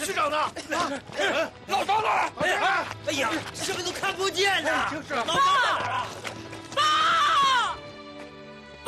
区长呢？ 老张呢？ 哎呀，什么都看不见呐！ 就是老张。